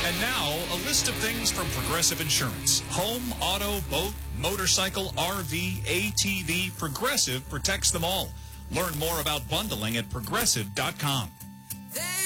And now, a list of things from Progressive Insurance. Home, auto, boat, motorcycle, RV, ATV, Progressive protects them all. Learn more about bundling at Progressive.com.